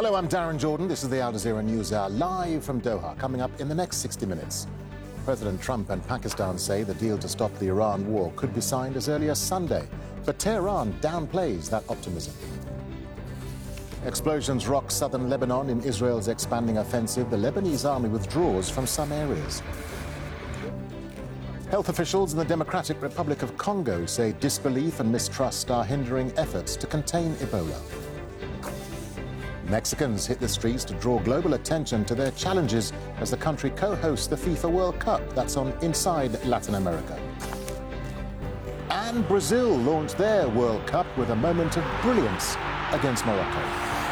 Hello, I'm Darren Jordan. This is the Al Jazeera News Hour, live from Doha. Coming up in the next 60 minutes. President Trump and Pakistan say the deal to stop the Iran war could be signed as early as Sunday, but Tehran downplays that optimism. Explosions rock southern Lebanon in Israel's expanding offensive. The Lebanese army withdraws from some areas. Health officials in the Democratic Republic of Congo say disbelief and mistrust are hindering efforts to contain Ebola. Mexicans hit the streets to draw global attention to their challenges as the country co-hosts the FIFA World Cup. That's on Inside Latin America. And Brazil launched their World Cup with a moment of brilliance against Morocco.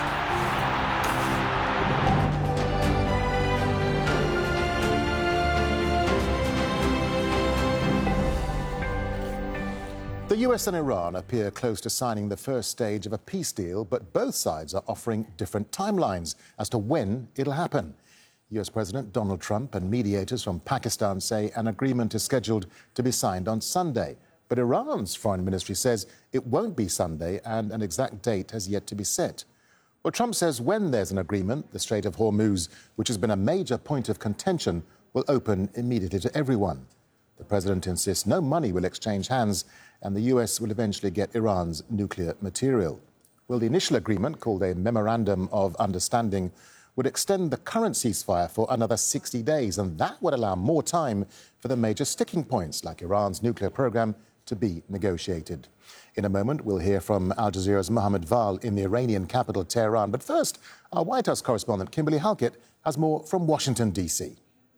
The US and Iran appear close to signing the first stage of a peace deal, but both sides are offering different timelines as to when it'll happen. US President Donald Trump and mediators from Pakistan say an agreement is scheduled to be signed on Sunday. But Iran's foreign ministry says it won't be Sunday and an exact date has yet to be set. Well, Trump says when there's an agreement, the Strait of Hormuz, which has been a major point of contention, will open immediately to everyone. The president insists no money will exchange hands and the US will eventually get Iran's nuclear material. Well, the initial agreement, called a Memorandum of Understanding, would extend the current ceasefire for another 60 days, and that would allow more time for the major sticking points, like Iran's nuclear program, to be negotiated. In a moment, we'll hear from Al Jazeera's Mohammed Val in the Iranian capital, Tehran. But first, our White House correspondent, Kimberly Halkett, has more from Washington, D.C.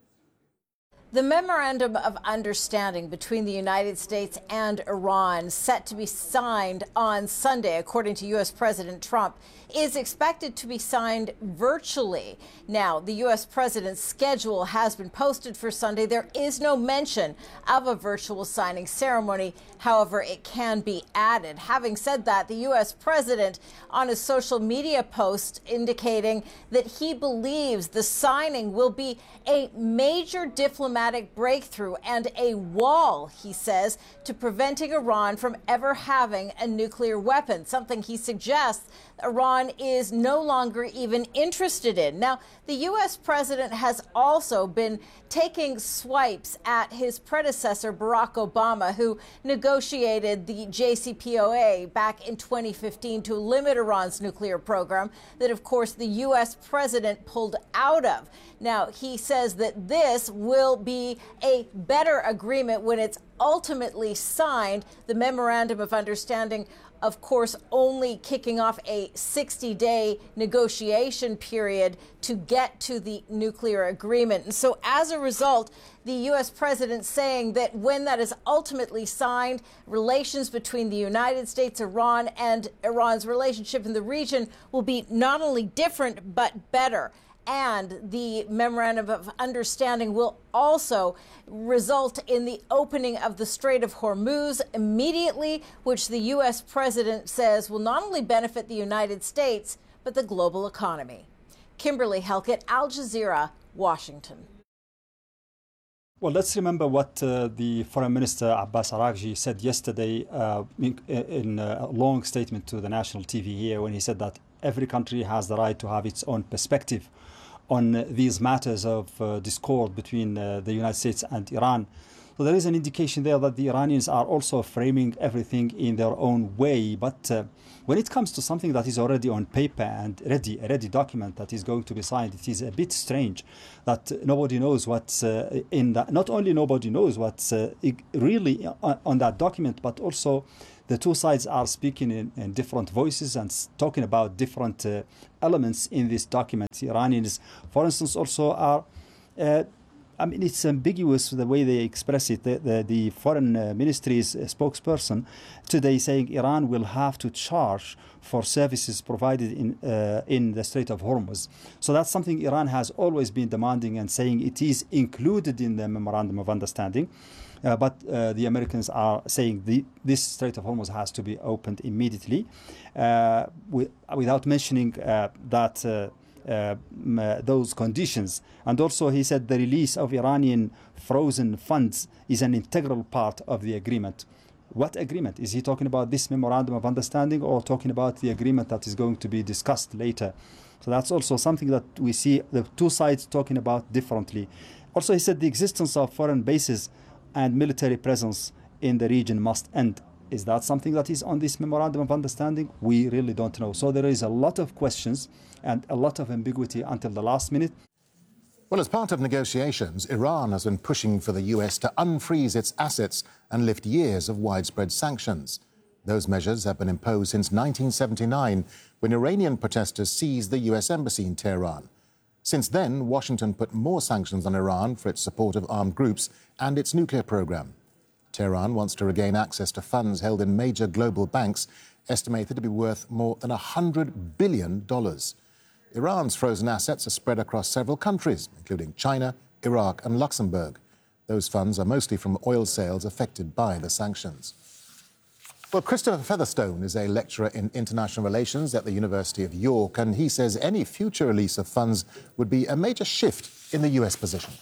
The Memorandum of Understanding between the United States and Iran, set to be signed on Sunday, according to U.S. President Trump, is expected to be signed virtually. Now, the U.S. president's schedule has been posted for Sunday. There is no mention of a virtual signing ceremony. However, it can be added. Having said that, the U.S. president, on his social media post, indicating that he believes the signing will be a major diplomatic breakthrough and a wall, he says, to preventing Iran from ever having a nuclear weapon, something he suggests Iran is no longer even interested in. Now, the U.S. president has also been taking swipes at his predecessor, Barack Obama, who negotiated the JCPOA back in 2015 to limit Iran's nuclear program that, of course, the U.S. president pulled out of. Now, he says that this will be a better agreement when it's ultimately signed. The Memorandum of Understanding, of course, only kicking off a 60-day negotiation period to get to the nuclear agreement. And so as a result, the U.S. president saying that when that is ultimately signed, relations between the United States, Iran, and Iran's relationship in the region will be not only different, but better. And the Memorandum of Understanding will also result in the opening of the Strait of Hormuz immediately, which the U.S. president says will not only benefit the United States, but the global economy. Kimberly Halkett, Al Jazeera, Washington. Well, let's remember what the Foreign Minister Abbas Araghchi said yesterday in a long statement to the national TV here, when he said that every country has the right to have its own perspective on these matters of discord between the United States and Iran. So there is an indication there that the Iranians are also framing everything in their own way. But when it comes to something that is already on paper and a ready document that is going to be signed, it is a bit strange that nobody knows what's in that. Not only nobody knows what's really on that document, but also the two sides are speaking in different voices and talking about different elements in this document. The Iranians, for instance, also are, it's ambiguous the way they express it. The foreign ministry's spokesperson today saying Iran will have to charge for services provided in the Strait of Hormuz. So that's something Iran has always been demanding and saying it is included in the Memorandum of Understanding. But the Americans are saying this Strait of Hormuz has to be opened immediately, without mentioning those conditions. And also he said the release of Iranian frozen funds is an integral part of the agreement. What agreement? Is he talking about this memorandum of understanding or talking about the agreement that is going to be discussed later? So that's also something that we see the two sides talking about differently. Also, he said the existence of foreign bases and military presence in the region must end. Is that something that is on this memorandum of understanding? We really don't know. So there is a lot of questions and a lot of ambiguity until the last minute. Well, as part of negotiations, Iran has been pushing for the US to unfreeze its assets and lift years of widespread sanctions. Those measures have been imposed since 1979, when Iranian protesters seized the US embassy in Tehran. Since then, Washington put more sanctions on Iran for its support of armed groups and its nuclear program. Tehran wants to regain access to funds held in major global banks, estimated to be worth more than $100 billion. Iran's frozen assets are spread across several countries, including China, Iraq and Luxembourg. Those funds are mostly from oil sales affected by the sanctions. Well, Christopher Featherstone is a lecturer in international relations at the University of York, and he says any future release of funds would be a major shift in the US position.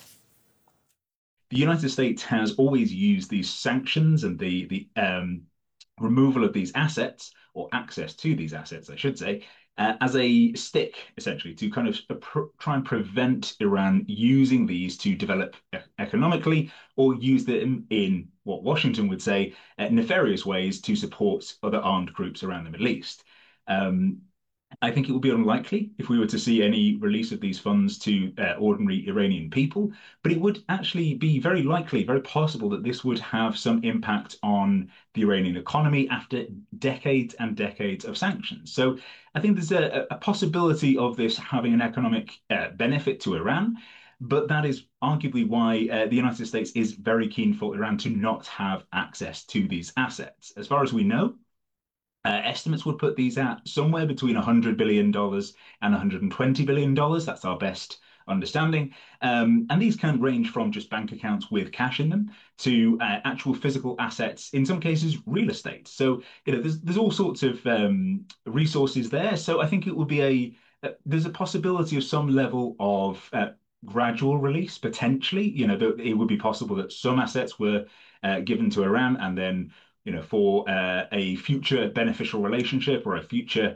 The United States has always used these sanctions and the removal of these assets, or access to these assets, I should say, as a stick, essentially, to kind of try and prevent Iran using these to develop economically or use them in what Washington would say nefarious ways to support other armed groups around the Middle East. I think it would be unlikely if we were to see any release of these funds to ordinary Iranian people, but it would actually be very likely, very possible that this would have some impact on the Iranian economy after decades and decades of sanctions. So I think there's a possibility of this having an economic benefit to Iran, but that is arguably why the United States is very keen for Iran to not have access to these assets. As far as we know, estimates would put these at somewhere between $100 billion and $120 billion. That's our best understanding. And these can range from just bank accounts with cash in them to actual physical assets, in some cases, real estate. So, there's all sorts of resources there. So I think it would be there's a possibility of some level of gradual release, potentially. It would be possible that some assets were given to Iran and then for a future beneficial relationship or a future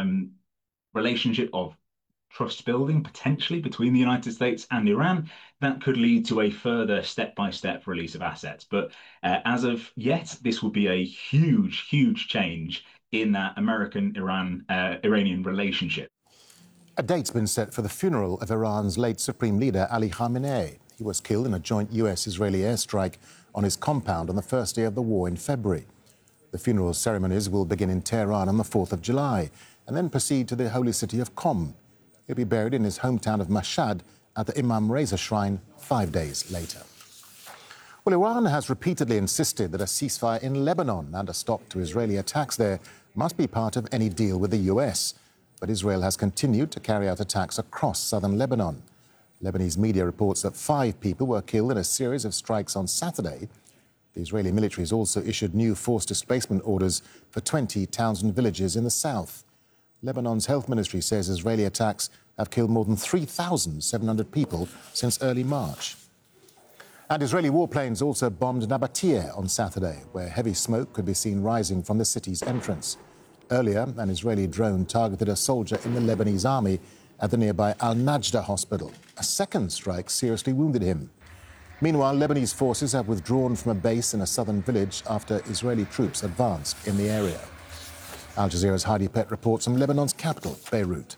relationship of trust building, potentially between the United States and Iran, that could lead to a further step-by-step release of assets. But as of yet, this would be a huge, huge change in that American-Iranian relationship. A date's been set for the funeral of Iran's late Supreme Leader Ali Khamenei. He was killed in a joint US-Israeli airstrike on his compound on the first day of the war in February. The funeral ceremonies will begin in Tehran on the 4th of July and then proceed to the holy city of Qom. He'll be buried in his hometown of Mashhad at the Imam Reza Shrine 5 days later. Well, Iran has repeatedly insisted that a ceasefire in Lebanon and a stop to Israeli attacks there must be part of any deal with the US. But Israel has continued to carry out attacks across southern Lebanon. Lebanese media reports that 5 people were killed in a series of strikes on Saturday. The Israeli military has also issued new forced displacement orders for 20 towns and villages in the south. Lebanon's health ministry says Israeli attacks have killed more than 3,700 people since early March. And Israeli warplanes also bombed Nabatea on Saturday, where heavy smoke could be seen rising from the city's entrance. Earlier, an Israeli drone targeted a soldier in the Lebanese army at the nearby Al-Najda hospital. A second strike seriously wounded him. Meanwhile, Lebanese forces have withdrawn from a base in a southern village after Israeli troops advanced in the area. Al Jazeera's Heidi Pett reports from Lebanon's capital, Beirut.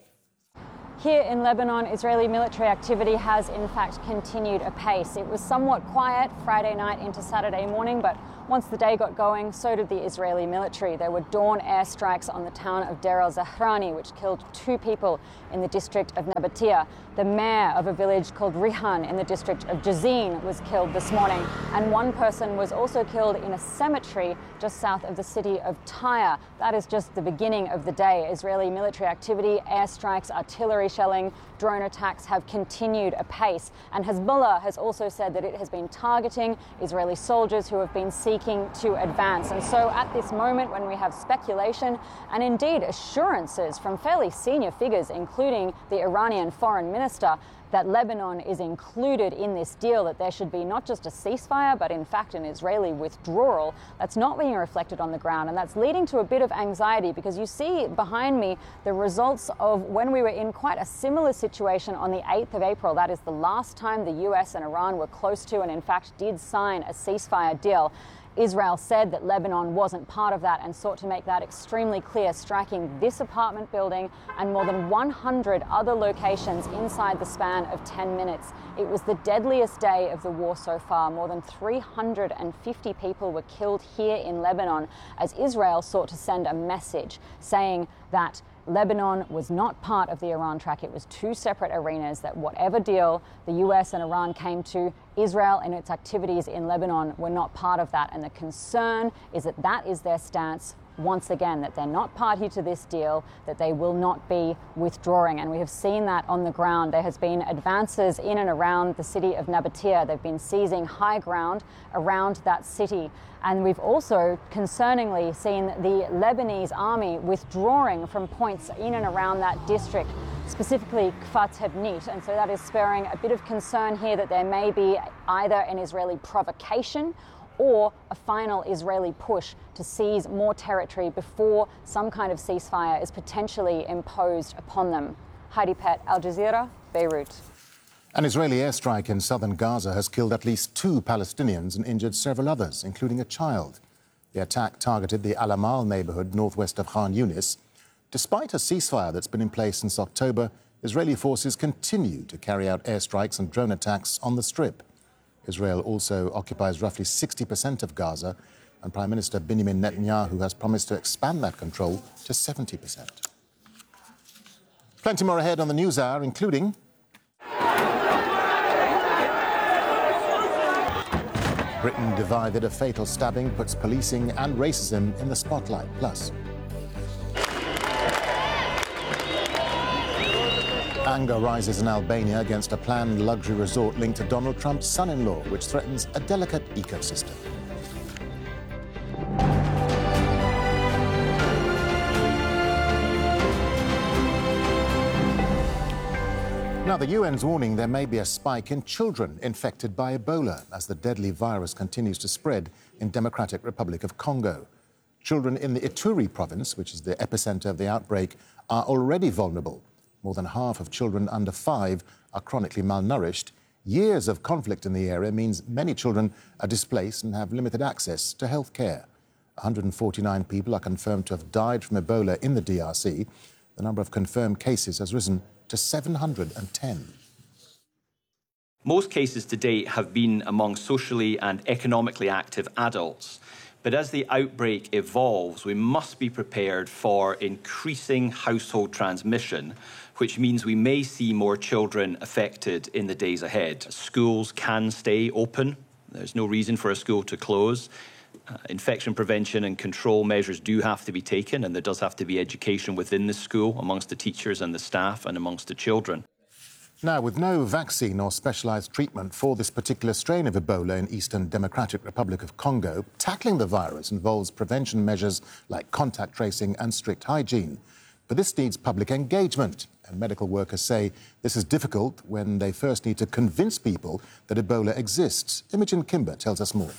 Here in Lebanon, Israeli military activity has in fact continued apace. It was somewhat quiet Friday night into Saturday morning, but once the day got going, so did the Israeli military. There were dawn airstrikes on the town of Deir al-Zahrani, which killed 2 people in the district of Nabatea. The mayor of a village called Rihan in the district of Jazin was killed this morning, and 1 person was also killed in a cemetery just south of the city of Tyre. That is just the beginning of the day. Israeli military activity, airstrikes, artillery shelling, drone attacks have continued apace, and Hezbollah has also said that it has been targeting Israeli soldiers who have been seeking to advance. And so at this moment, when we have speculation and indeed assurances from fairly senior figures, including the Iranian foreign minister, that Lebanon is included in this deal, that there should be not just a ceasefire, but in fact an Israeli withdrawal. That's not being reflected on the ground, and that's leading to a bit of anxiety, because you see behind me the results of when we were in quite a similar situation on the 8th of April. That is the last time the US and Iran were close to and in fact did sign a ceasefire deal. Israel said that Lebanon wasn't part of that and sought to make that extremely clear, striking this apartment building and more than 100 other locations inside the span of 10 minutes. It was the deadliest day of the war so far. More than 350 people were killed here in Lebanon as Israel sought to send a message saying that Lebanon was not part of the Iran track. It was two separate arenas, that whatever deal the US and Iran came to, Israel and its activities in Lebanon were not part of that. And the concern is that that is their stance once again, that they're not party to this deal, that they will not be withdrawing. And we have seen that on the ground. There has been advances in and around the city of Nabatea. They've been seizing high ground around that city. And we've also, concerningly, seen the Lebanese army withdrawing from points in and around that district, specifically Kfar Tebnit. And so that is spurring a bit of concern here that there may be either an Israeli provocation or a final Israeli push to seize more territory before some kind of ceasefire is potentially imposed upon them. Heidi Pett, Al Jazeera, Beirut. An Israeli airstrike in southern Gaza has killed at least 2 Palestinians and injured several others, including a child. The attack targeted the Al Amal neighborhood northwest of Khan Yunis. Despite a ceasefire that's been in place since October, Israeli forces continue to carry out airstrikes and drone attacks on the Strip. Israel also occupies roughly 60% of Gaza, and Prime Minister Benjamin Netanyahu has promised to expand that control to 70%. Plenty more ahead on the News Hour, including Britain divided, a fatal stabbing puts policing and racism in the spotlight. Plus, anger rises in Albania against a planned luxury resort linked to Donald Trump's son-in-law, which threatens a delicate ecosystem. Now, the UN's warning there may be a spike in children infected by Ebola as the deadly virus continues to spread in Democratic Republic of Congo. Children in the Ituri province, which is the epicenter of the outbreak, are already vulnerable. More than half of children under 5 are chronically malnourished. Years of conflict in the area means many children are displaced and have limited access to health care. 149 people are confirmed to have died from Ebola in the DRC. The number of confirmed cases has risen to 710. Most cases to date have been among socially and economically active adults. But as the outbreak evolves, we must be prepared for increasing household transmission, which means we may see more children affected in the days ahead. Schools can stay open. There's no reason for a school to close. Infection prevention and control measures do have to be taken, and there does have to be education within the school amongst the teachers and the staff and amongst the children. Now, with no vaccine or specialised treatment for this particular strain of Ebola in Eastern Democratic Republic of Congo, tackling the virus involves prevention measures like contact tracing and strict hygiene. But this needs public engagement, and medical workers say this is difficult when they first need to convince people that Ebola exists. Imogen Kimber tells us more.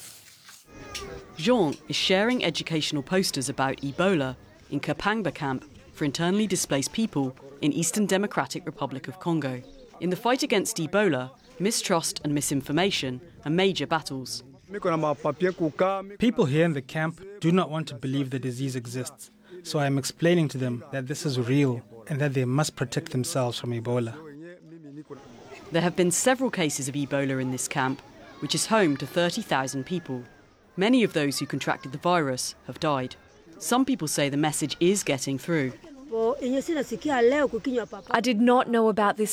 Jean is sharing educational posters about Ebola in Kapangba camp for internally displaced people in Eastern Democratic Republic of Congo. In the fight against Ebola, mistrust and misinformation are major battles. People here in the camp do not want to believe the disease exists, so I am explaining to them that this is real and that they must protect themselves from Ebola. There have been several cases of Ebola in this camp, which is home to 30,000 people. Many of those who contracted the virus have died. Some people say the message is getting through. I did not know about this